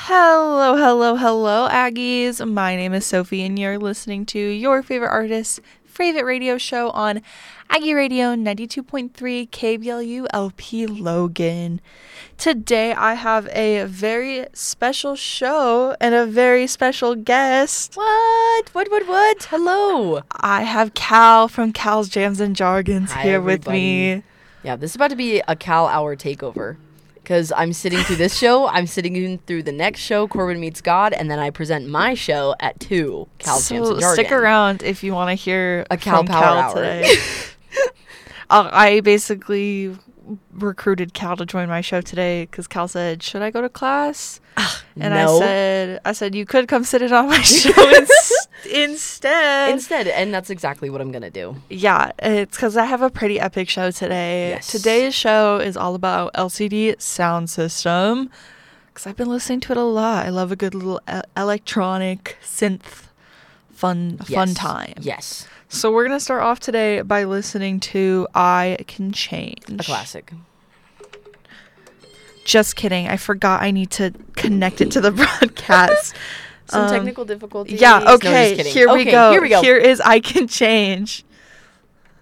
Hello, hello, hello, Aggies. My name is Sophie, and you're listening to your favorite artist's favorite radio show on Aggie Radio 92.3 KBLU LP Logan. Today, I have a very special show and a very special guest. What? Hello. I have Cal from Cal's Jams and Jargons Hi, here everybody. with me. Yeah, this is about to be a Cal Hour takeover. Because I'm sitting through this show, I'm sitting through the next show, Corbin Meets God, and then I present my show at 2, Cal's Jams and Jargons. Stick around if you want to hear a Cal from Power Cal Hour today. I basically recruited Cal to join my show today because Cal said, "Should I go to class?" And no. I said, "You could come sit in on my show instead." And that's exactly what I'm going to do. Yeah, it's because I have a pretty epic show today. Yes. Today's show is all about LCD Sound System because I've been listening to it a lot. I love a good little electronic synth fun time. Yes. So we're going to start off today by listening to I Can Change. A classic. Just kidding. I forgot I need to connect it to the broadcast. Some technical difficulties. Yeah, No, okay. just kidding. Here we go. Here we go. Here is I Can Change.